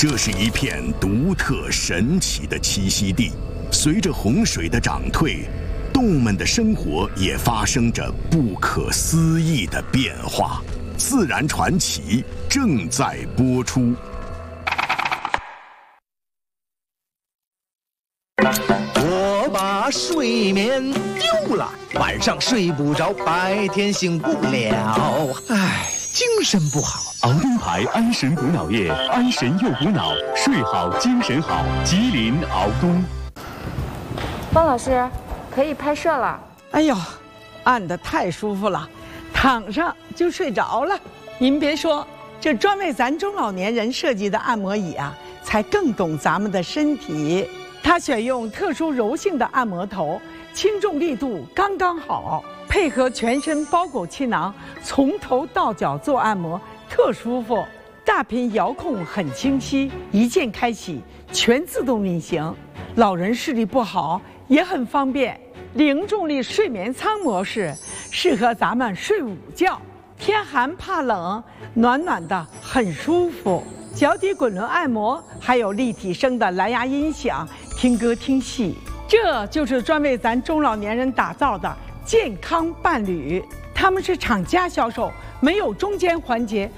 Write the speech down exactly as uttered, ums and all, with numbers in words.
这是一片独特神奇的栖息地。随着洪水的涨退，动物们的生活也发生着不可思议的变化。自然传奇正在播出。 我把睡眠丢了，晚上睡不着，白天醒不了，唉，精神不好。 熬灯牌安神补脑液，安神又补脑，睡好精神好。吉林熬东。 方老师，可以拍摄了。 哎呦，按得太舒服了，躺上就睡着了。您别说，这专为咱中老年人设计的按摩椅啊，才更懂咱们的身体。它选用特殊柔性的按摩头，轻重力度刚刚好，配合全身包裹气囊，从头到脚做按摩，特舒服。大屏遥控很清晰，一键开启，全自动运行。老人视力不好也很方便。零重力睡眠舱模式适合咱们睡午觉，天寒怕冷，暖暖的很舒服。脚底滚轮按摩，还有立体声的蓝牙音响，听歌听戏。这就是专为咱中老年人打造的健康伴侣。他们是厂家销售，没有中间环节。